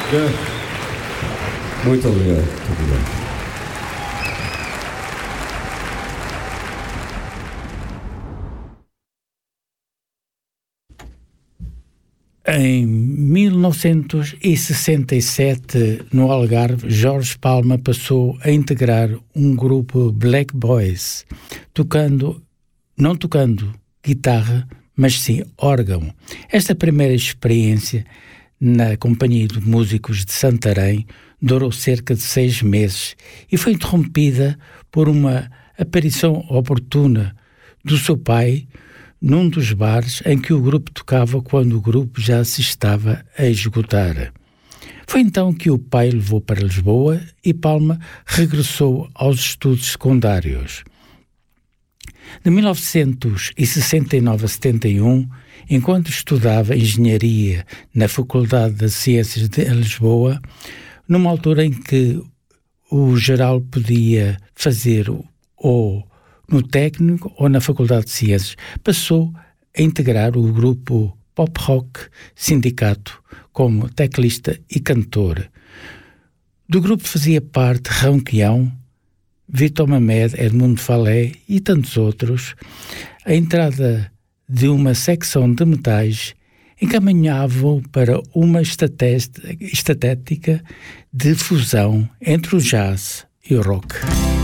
Muito obrigado. Muito obrigado. Em 1967, no Algarve, Jorge Palma passou a integrar um grupo Black Boys, não tocando guitarra, mas sim órgão. Esta primeira experiência na companhia de músicos de Santarém durou cerca de 6 meses e foi interrompida por uma aparição oportuna do seu pai num dos bares em que o grupo tocava quando o grupo já se estava a esgotar. Foi então que o pai levou para Lisboa e Palma regressou aos estudos secundários. De 1969 a 71, enquanto estudava engenharia na Faculdade de Ciências de Lisboa, numa altura em que o geral podia fazer ou no técnico ou na Faculdade de Ciências, passou a integrar o grupo Pop Rock Sindicato como teclista e cantor. Do grupo fazia parte Ronquião, Vitor Mamed, Edmundo Falé e tantos outros. A entrada de uma secção de metais encaminhavam para uma estética de fusão entre o jazz e o rock.